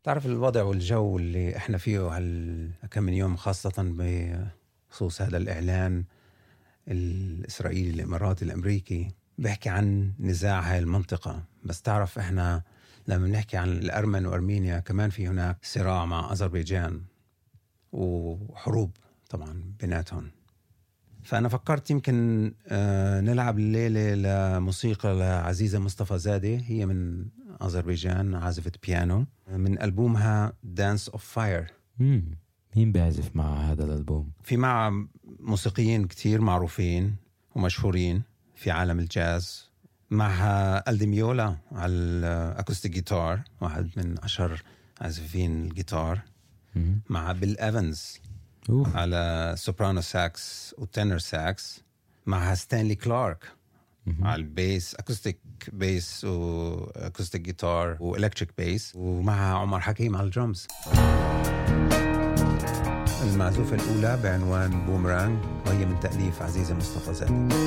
تعرف الوضع والجو اللي احنا فيه كم من يوم، خاصة بخصوص هذا الإعلان الإسرائيلي الإماراتي الأمريكي بيحكي عن نزاع هاي المنطقة. بس تعرف احنا لما نحكي عن الأرمن وأرمينيا كمان في هناك صراع مع أذربيجان وحروب طبعا بيناتهم. فأنا فكرت يمكن نلعب الليلة لموسيقى لعزيزة مصطفى زادة، هي من أذربيجان، عازفة بيانو، من ألبومها Dance of Fire. مين بيعزف مع هذا الألبوم؟ في مع موسيقيين كتير معروفين ومشهورين في عالم الجاز، معها ألديميولا على الأكوستيك جيتار، واحد من أشهر عازفين الجيتار، مع بيل إيفنز على سوبرانو ساكس وتنر ساكس، معها ستانلي كلارك على البيس، أكوستيك بيس وأكوستيك جيتار وإلكتريك بيس، ومعها عمر حكيم على الدرمز. المعزوفة الأولى بعنوان بومرانج، وهي من تأليف عزيزة مصطفى زادة.